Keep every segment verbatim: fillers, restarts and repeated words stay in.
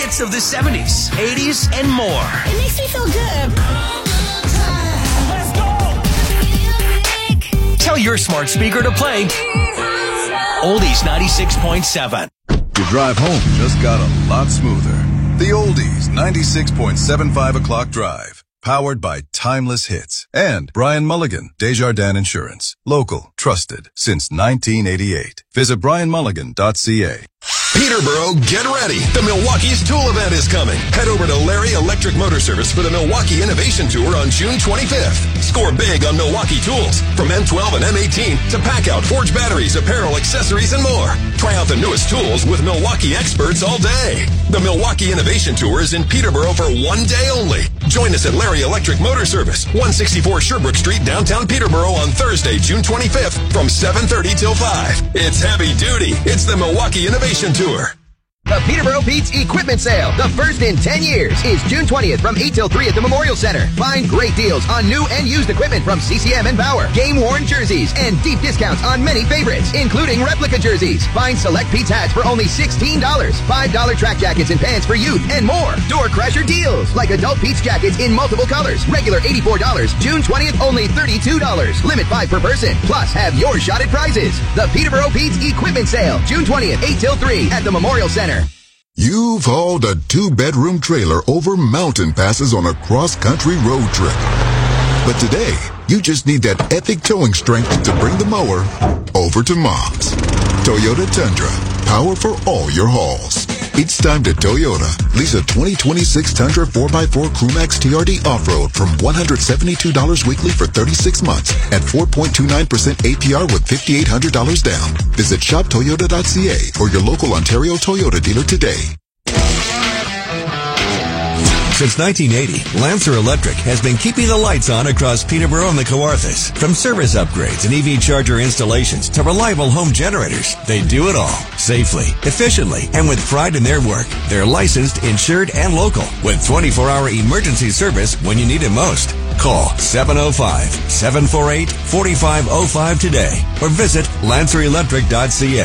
hits of the seventies, eighties, and more. It makes me feel good. Let's go! Tell your smart speaker to play Oldies ninety-six point seven. Your drive home just got a lot smoother. The Oldies ninety-six point seven five o'clock drive. Powered by timeless hits. And Brian Mulligan, Desjardins Insurance. Local, trusted, since nineteen eighty-eight. Visit brian mulligan dot c a. Peterborough, get ready. The Milwaukee's Tool event is coming. Head over to Larry Electric Motor Service for the Milwaukee Innovation Tour on June twenty-fifth. Score big on Milwaukee tools, from M twelve and M eighteen to pack-out, forged batteries, apparel, accessories, and more. Try out the newest tools with Milwaukee experts all day. The Milwaukee Innovation Tour is in Peterborough for one day only. Join us at Larry Electric Motor Service, one sixty-four Sherbrooke Street, downtown Peterborough on Thursday, June twenty-fifth from seven thirty till five. It's heavy duty. It's the Milwaukee Innovation Tour. The Peterborough Pete's Equipment Sale, the first in ten years, is June twentieth from eight till three at the Memorial Center. Find great deals on new and used equipment from C C M and Bauer, game-worn jerseys, and deep discounts on many favorites, including replica jerseys. Find select Pete's hats for only sixteen dollars, five dollars track jackets and pants for youth, and more. Door crasher deals, like adult Pete's jackets in multiple colors. Regular eighty-four dollars, June twentieth only thirty-two dollars. Limit five per person, plus have your shot at prizes. The Peterborough Pete's Equipment Sale, June twentieth, eight till three at the Memorial Center. You've hauled a two-bedroom trailer over mountain passes on a cross-country road trip. But today, you just need that epic towing strength to bring the mower over to Mom's. Toyota Tundra, power for all your hauls. It's time to Toyota. Lease a twenty twenty-six Tundra four by four Crewmax T R D Off-Road from one hundred seventy-two dollars weekly for thirty-six months at four point two nine percent A P R with five thousand eight hundred dollars down. Visit shop toyota dot c a or your local Ontario Toyota dealer today. Since nineteen eighty, Lancer Electric has been keeping the lights on across Peterborough and the Kawarthas. From service upgrades and E V charger installations to reliable home generators, they do it all. Safely, efficiently, and with pride in their work. They're licensed, insured, and local, with twenty-four hour emergency service when you need it most. Call seven oh five, seven four eight, four five oh five today or visit lancer electric dot c a.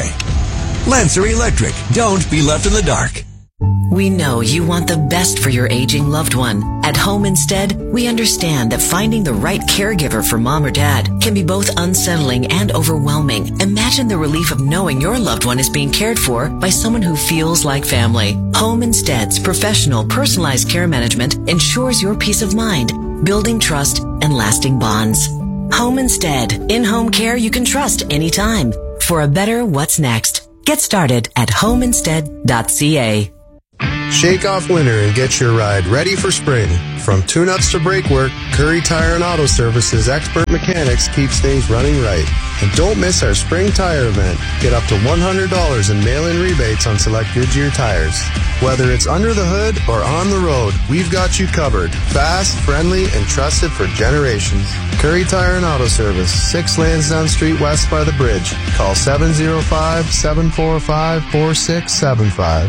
Lancer Electric. Don't be left in the dark. We know you want the best for your aging loved one. At Home Instead, we understand that finding the right caregiver for mom or dad can be both unsettling and overwhelming. Imagine the relief of knowing your loved one is being cared for by someone who feels like family. Home Instead's professional, personalized care management ensures your peace of mind, building trust and lasting bonds. Home Instead. In-home care you can trust anytime. For a better what's next, get started at home instead dot c a. Shake off winter and get your ride ready for spring. From tune-ups to brake work, Curry Tire and Auto Service's expert mechanics keeps things running right. And don't miss our spring tire event. Get up to one hundred dollars in mail-in rebates on select Goodyear tires. Whether it's under the hood or on the road, we've got you covered. Fast, friendly, and trusted for generations. Curry Tire and Auto Service, six Lansdowne Street West by the bridge. Call seven oh five, seven four five, four six seven five.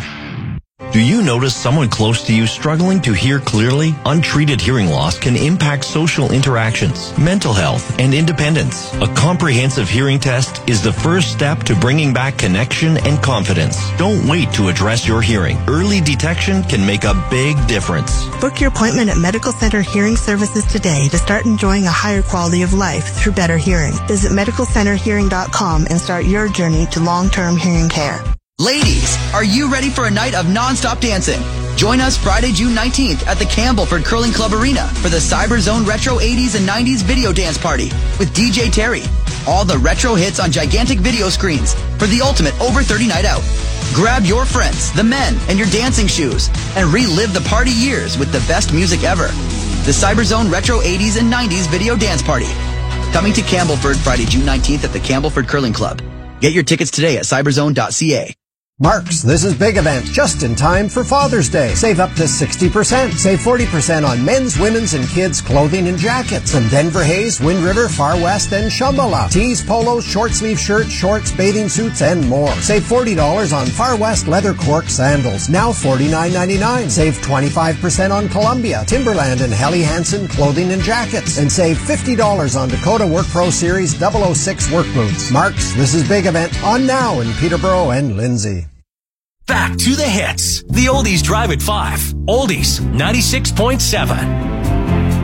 Do you notice someone close to you struggling to hear clearly? Untreated hearing loss can impact social interactions, mental health, and independence. A comprehensive hearing test is the first step to bringing back connection and confidence. Don't wait to address your hearing. Early detection can make a big difference. Book your appointment at Medical Center Hearing Services today to start enjoying a higher quality of life through better hearing. Visit medical center hearing dot com and start your journey to long-term hearing care. Ladies, are you ready for a night of non-stop dancing? Join us Friday, June nineteenth at the Campbellford Curling Club Arena for the Cyberzone Retro eighties and nineties Video Dance Party with D J Terry. All the retro hits on gigantic video screens for the ultimate over thirty night out. Grab your friends, the men, and your dancing shoes and relive the party years with the best music ever. The Cyberzone Retro eighties and nineties Video Dance Party. Coming to Campbellford Friday, June nineteenth at the Campbellford Curling Club. Get your tickets today at cyberzone dot c a. Mark's, this is Big Event, just in time for Father's Day. Save up to sixty percent. Save forty percent on men's, women's, and kids' clothing and jackets. From Denver Hayes, Wind River, Far West, and Shambhala. Tees, polos, short sleeve shirts, shorts, bathing suits, and more. Save forty dollars on Far West leather cork sandals, now forty-nine ninety-nine. Save twenty-five percent on Columbia, Timberland, and Helly Hansen clothing and jackets. And save fifty dollars on Dakota Work Pro Series double oh six work boots. Mark's, this is Big Event, on now in Peterborough and Lindsay. Back to the hits. The Oldies Drive at five. Oldies ninety-six point seven.